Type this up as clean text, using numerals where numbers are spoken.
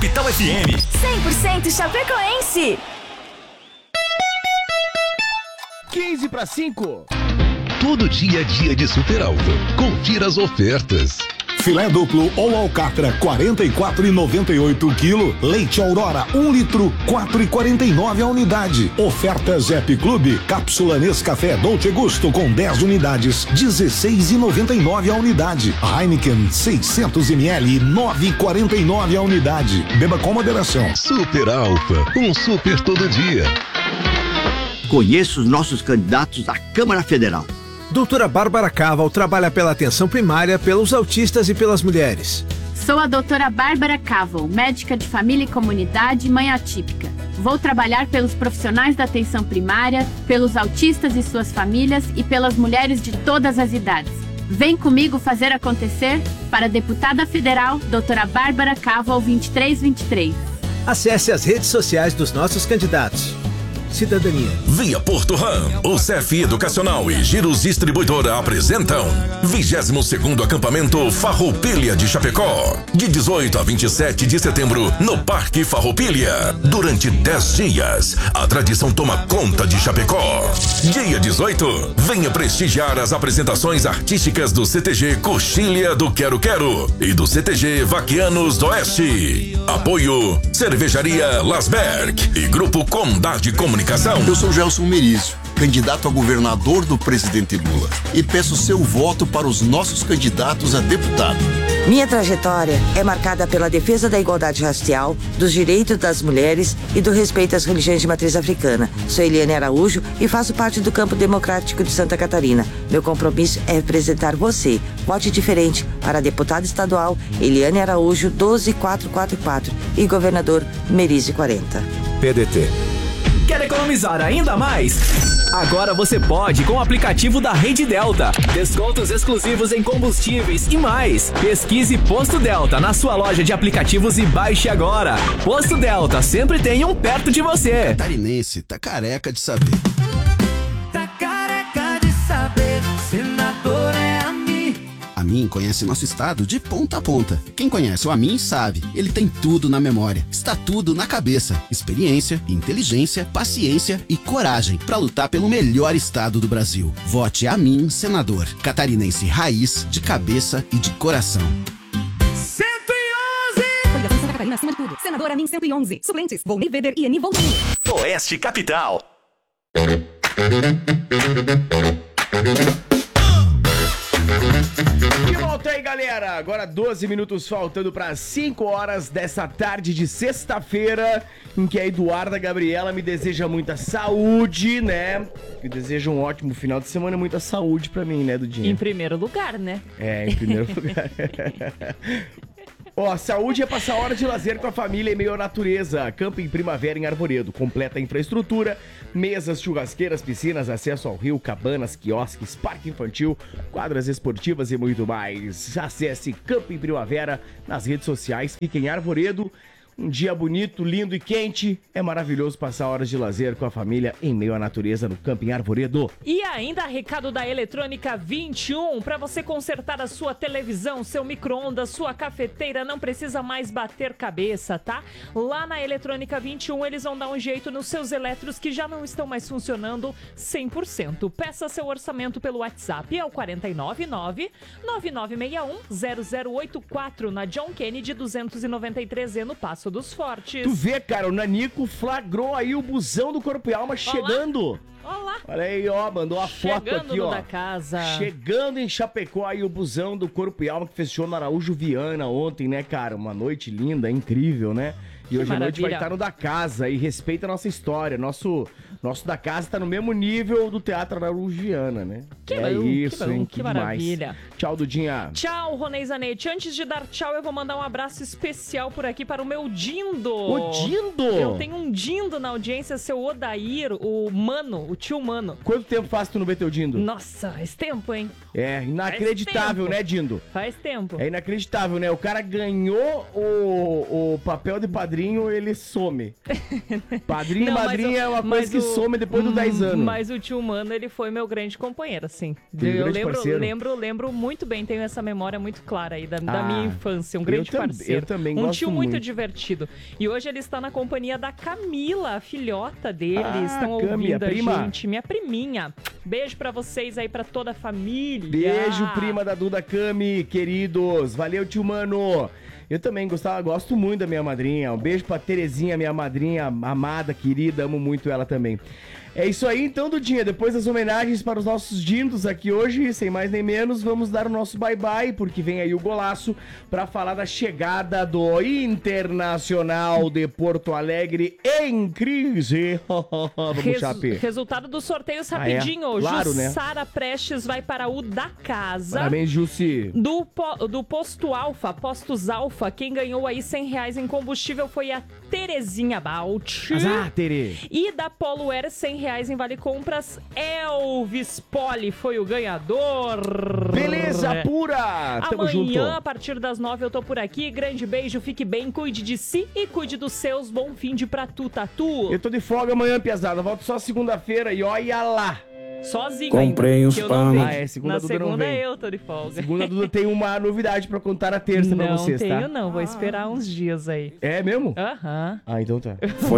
Capital FM. 100% chapecoense. 4:45. Todo dia é dia de Super Alfa. Confira as ofertas. Filé duplo ou alcatra, 44,98 o quilo. Leite Aurora, 1 litro, 4,49 a unidade. Oferta Zep Clube, cápsula Nescafé Dolce Gusto com 10 unidades, 16,99 a unidade. Heineken, 600 ml, 9,49 a unidade. Beba com moderação. Super Alfa, um super todo dia. Conheça os nossos candidatos à Câmara Federal. Doutora Bárbara Caval trabalha pela atenção primária, pelos autistas e pelas mulheres. Sou a doutora Bárbara Caval, médica de família e comunidade, mãe atípica. Vou trabalhar pelos profissionais da atenção primária, pelos autistas e suas famílias e pelas mulheres de todas as idades. Vem comigo fazer acontecer para a deputada federal, doutora Bárbara Caval 2323. Acesse as redes sociais dos nossos candidatos. Cidadania. Via Porto Ram, o CEF Educacional e Giros Distribuidora apresentam 22º acampamento Farroupilha de Chapecó, de 18 a 27 de setembro, no Parque Farroupilha. Durante 10 dias, a tradição toma conta de Chapecó. Dia 18, venha prestigiar as apresentações artísticas do CTG Coxilha do Quero Quero e do CTG Vaquianos do Oeste. Apoio Cervejaria Lasberg e Grupo Condade Comunicação. Eu sou Gelson Merizio, candidato a governador do presidente Lula, e peço seu voto para os nossos candidatos a deputado. Minha trajetória é marcada pela defesa da igualdade racial, dos direitos das mulheres e do respeito às religiões de matriz africana. Sou Eliane Araújo e faço parte do Campo Democrático de Santa Catarina. Meu compromisso é representar você. Vote diferente para deputada estadual Eliane Araújo 12444 e governador Merizio 40. PDT. Quer economizar ainda mais? Agora você pode com o aplicativo da Rede Delta. Descontos exclusivos em combustíveis e mais. Pesquise Posto Delta na sua loja de aplicativos e baixe agora. Posto Delta, sempre tem um perto de você. Catarinense tá careca de saber. Tá careca de saber, senador é a mim. A Amin conhece nosso estado de ponta a ponta. Quem conhece o Amin sabe, ele tem tudo na memória, está tudo na cabeça. Experiência, inteligência, paciência e coragem para lutar pelo melhor estado do Brasil. Vote Amin, senador. Catarinense raiz, de cabeça e de coração. 111! Coligação Santa Catarina acima de tudo. Senador Amin 111. Suplentes, Volney Weber e Ani Volney. Oeste Capital. E volta aí, galera. Agora 12 minutos faltando para 5 horas dessa tarde de sexta-feira, em que a Eduarda Gabriela me deseja muita saúde, né? Me deseja um ótimo final de semana e muita saúde pra mim, né, Dudinha? Em primeiro lugar, né? É, em primeiro lugar. Ó, saúde é passar hora de lazer com a família em meio à natureza. Camping Primavera em Arvoredo. Completa infraestrutura, mesas, churrasqueiras, piscinas, acesso ao rio, cabanas, quiosques, parque infantil, quadras esportivas e muito mais. Acesse Camping Primavera nas redes sociais. Fique em Arvoredo. Um dia bonito, lindo e quente. É maravilhoso passar horas de lazer com a família em meio à natureza no Camping Arvoredo. E ainda recado da Eletrônica 21, para você consertar a sua televisão, seu micro-ondas, sua cafeteira, não precisa mais bater cabeça, tá? Lá na Eletrônica 21 eles vão dar um jeito nos seus eletros que já não estão mais funcionando 100%. Peça seu orçamento pelo WhatsApp, é o 499-9961-0084 na John Kennedy 293E no Passo dos Fortes. Tu vê, cara, o Nanico flagrou aí o busão do Corpo e Alma chegando. Olá. Olha aí, ó, mandou a foto aqui, ó. Da casa. Chegando em Chapecó aí o busão do Corpo e Alma que fechou no Araújo Viana ontem, né, cara? Uma noite linda, incrível, né? E hoje à noite vai estar no da casa e respeita a nossa história. Nosso da casa tá no mesmo nível do Teatro Araújo Viana, né? Que bom, isso, que bom, hein? que maravilha. Demais. Tchau, Dudinha. Tchau, Ronei Zanetti. Antes de dar tchau, eu vou mandar um abraço especial por aqui para o meu Dindo. O Dindo? Eu tenho um Dindo na audiência, seu Odair, o Mano, o tio Mano. Quanto tempo faz tu não vê teu Dindo? Nossa, faz tempo, hein? É, inacreditável, né, Dindo? Faz tempo. É inacreditável, né? O cara ganhou o papel de padrinho, ele some. Padrinho e madrinha é uma coisa que some depois dos 10 anos. Mas o tio Mano, ele foi meu grande companheiro, assim. Eu lembro muito bem, tenho essa memória muito clara aí da minha infância. Um grande parceiro. Eu também um gosto tio muito muito divertido. E hoje ele está na companhia da Camila, a filhota dele. Estão Cami, ouvindo a a prima. gente. Minha priminha. Beijo pra vocês aí, pra toda a família. Beijo, prima da Duda Cami, queridos. Valeu, tio Mano. Eu também gosto muito da minha madrinha. Um beijo pra Terezinha, minha madrinha amada, querida. Amo muito ela também. É isso aí então, Dudinha. Depois das homenagens para os nossos dindos aqui hoje, sem mais nem menos, vamos dar o nosso bye-bye, porque vem aí o golaço para falar da chegada do Internacional de Porto Alegre em crise. Vamos, Chape. Resultado dos sorteios rapidinho. Claro, Jussara Prestes vai para o da casa. Parabéns, Jussi. Do Postos Alfa, quem ganhou aí R$100 em combustível foi a Terezinha Balt. Tere. E da Polo Air, R$100 em Vale Compras, Elvis Poli foi o ganhador. Beleza pura! Tamo Amanhã, junto. a partir das 9, eu tô por aqui. Grande beijo, fique bem, cuide de si e cuide dos seus. Bom fim de pra tu, Tatu. Eu tô de folga amanhã, piazada. Volto só segunda-feira e olha lá. Sozinho Comprei ainda, uns que eu não pano. venho. Segunda Na Duda não segunda vem. eu tô de folga. Segunda Duda tem uma novidade pra contar na terça pra vocês, tá? Não tenho não, vou esperar uns dias aí. É mesmo? Aham. Ah, então tá.